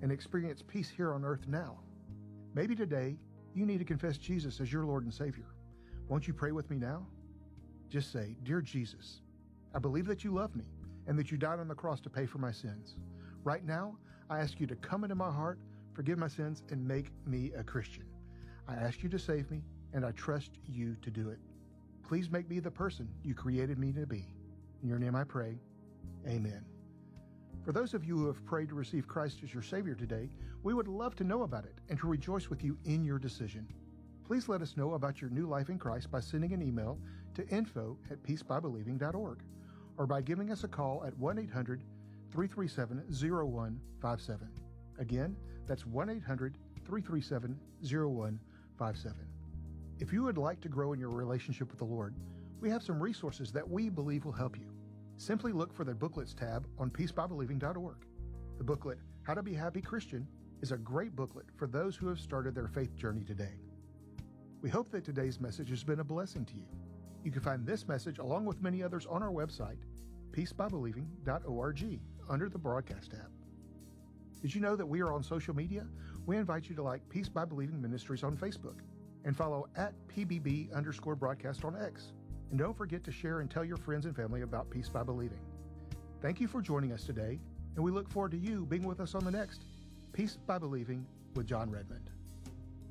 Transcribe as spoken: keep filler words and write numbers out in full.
and experience peace here on earth now. Maybe today you need to confess Jesus as your Lord and Savior. Won't you pray with me now? Just say, "Dear Jesus, I believe that you love me and that you died on the cross to pay for my sins. Right now, I ask you to come into my heart, forgive my sins, and make me a Christian. I ask you to save me, and I trust you to do it. Please make me the person you created me to be. In your name I pray, amen." For those of you who have prayed to receive Christ as your Savior today, we would love to know about it and to rejoice with you in your decision. Please let us know about your new life in Christ by sending an email to info at peacebybelieving dot org or by giving us a call at one eight hundred, three three seven, zero one five seven. Again, that's one eight hundred, three three seven, zero one five seven. If you would like to grow in your relationship with the Lord, we have some resources that we believe will help you. Simply look for the Booklets tab on peace by believing dot org. The booklet, How to Be a Happy Christian, is a great booklet for those who have started their faith journey today. We hope that today's message has been a blessing to you. You can find this message along with many others on our website, peace by believing dot org, under the Broadcast tab. Did you know that we are on social media? We invite you to like Peace by Believing Ministries on Facebook and follow at P B B underscore broadcast on X. And don't forget to share and tell your friends and family about Peace by Believing. Thank you for joining us today, and we look forward to you being with us on the next Peace by Believing with John Redmond.